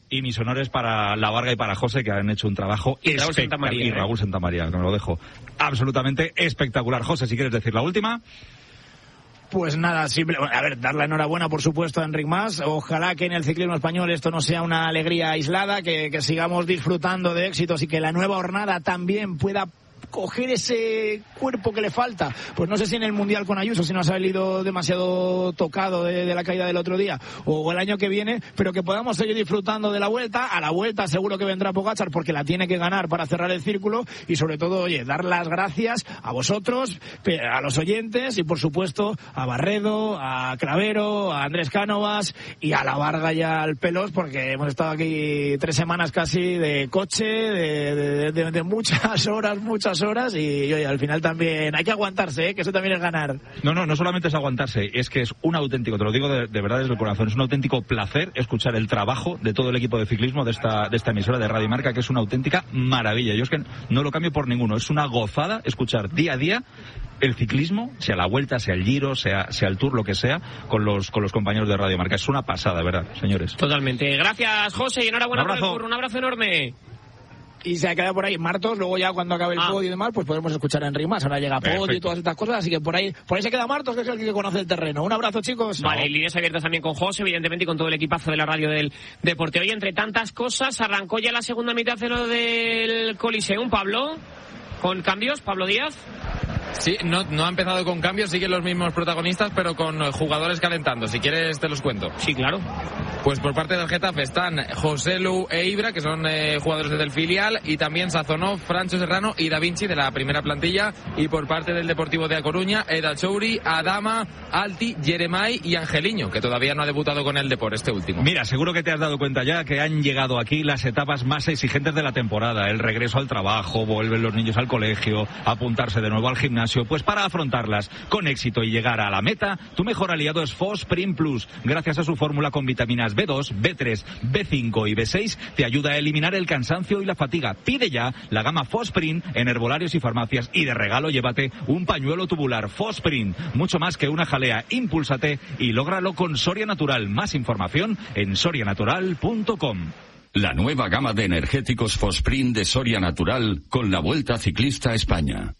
Y mis honores para La Varga y para José, que han hecho un trabajo espectacular. Y Raúl Santamaría, que me lo dejo absolutamente espectacular. José, si quieres decir la última. Pues nada, a ver, dar la enhorabuena, por supuesto, a Enric Mas. Ojalá que en el ciclismo español esto no sea una alegría aislada, que sigamos disfrutando de éxitos y que la nueva hornada también pueda coger ese cuerpo que le falta. Pues no sé si en el Mundial con Ayuso, si no ha salido demasiado tocado de la caída del otro día, o el año que viene, pero que podamos seguir disfrutando de la Vuelta. A la Vuelta seguro que vendrá Pogačar, porque la tiene que ganar para cerrar el círculo, y sobre todo, oye, dar las gracias a vosotros, a los oyentes, y por supuesto a Barredo, a Clavero, a Andrés Cánovas y a La Varga y al Pelos, porque hemos estado aquí 3 semanas casi de coche, de muchas horas, y oye, al final también hay que aguantarse, que eso también es ganar. No solamente es aguantarse, es que es un auténtico, te lo digo de verdad desde el corazón, es un auténtico placer escuchar el trabajo de todo el equipo de ciclismo de esta emisora de Radio Marca, que es una auténtica maravilla. Yo es que no lo cambio por ninguno, es una gozada escuchar día a día el ciclismo, sea la Vuelta, sea el Giro, sea el Tour, lo que sea, con los compañeros de Radio Marca. Es una pasada, ¿verdad, señores? Totalmente. Gracias, José, y enhorabuena por el curro. Un abrazo enorme. Y se ha quedado por ahí Martos, luego ya cuando acabe el podio y demás, pues podemos escuchar a Enric Mas. Ahora llega podio y todas estas cosas, así que por ahí se queda Martos, que es el que conoce el terreno. Un abrazo, chicos. Vale, y líneas abiertas también con José, evidentemente, y con todo el equipazo de la radio del deporte. Hoy, entre tantas cosas, arrancó ya la segunda mitad de lo del Coliseum, Pablo, con cambios, Pablo Díaz. Sí, no ha empezado con cambios, siguen los mismos protagonistas, pero con jugadores calentando. Si quieres te los cuento. Sí, claro. Pues por parte del Getafe están José Lu e Ibra, que son jugadores del filial, y también Sazonov, Francho Serrano y Da Vinci de la primera plantilla. Y por parte del Deportivo de A Coruña, Eda Chouri, Adama, Alti, Jeremai y Angeliño, que todavía no ha debutado con el Depor, este último. Mira, seguro que te has dado cuenta ya que han llegado aquí las etapas más exigentes de la temporada. El regreso al trabajo, vuelven los niños al colegio, apuntarse de nuevo al gimnasio. Pues para afrontarlas con éxito y llegar a la meta, tu mejor aliado es Fosprint Plus. Gracias a su fórmula con vitaminas B2, B3, B5 y B6, te ayuda a eliminar el cansancio y la fatiga. Pide ya la gama Fosprint en herbolarios y farmacias, y de regalo llévate un pañuelo tubular. Fosprint, mucho más que una jalea. Impúlsate y lógralo con Soria Natural. Más información en sorianatural.com. La nueva gama de energéticos Fosprint de Soria Natural con la Vuelta Ciclista a España.